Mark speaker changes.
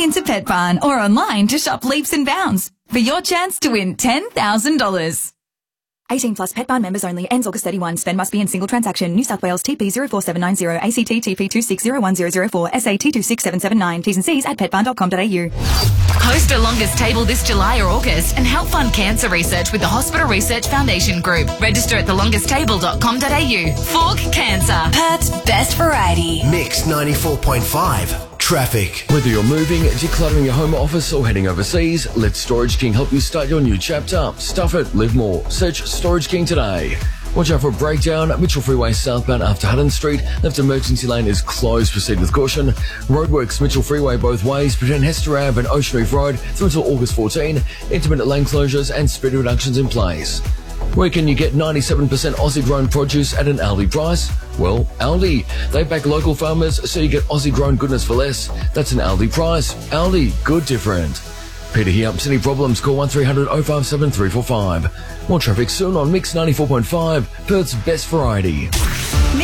Speaker 1: into Pet Barn or online to shop Leaps and Bounds for your chance to win $10,000.
Speaker 2: 18 plus Pet Barn members only. Ends August 31. Spend must be in single transaction. New South Wales TP 04790 ACT TP 26010004 SA T26779. T's and C's at petbarn.com.au.
Speaker 3: Host a longest table this July or August and help fund cancer research with the Hospital Research Foundation Group. Register at thelongesttable.com.au. Fork Cancer.
Speaker 1: Perth's best variety.
Speaker 4: Mix 94.5. Traffic.
Speaker 5: Whether you're moving, decluttering your home office or heading overseas, let Storage King help you start your new chapter. Stuff it, live more. Search Storage King today. Watch out for a breakdown. Mitchell Freeway southbound after Hutton Street. Left emergency lane is closed. Proceed with caution. Roadworks Mitchell Freeway both ways between Hester Ave and Ocean Reef Road through until August 14. Intermittent lane closures and speed reductions in place. Where can you get 97% Aussie grown produce at an Aldi price? Well, Aldi. They back local farmers so you get Aussie grown goodness for less. That's an Aldi price. Aldi, good different. Peter here. Any problems? Call 1300 057 345. More traffic soon on Mix 94.5, Perth's best variety.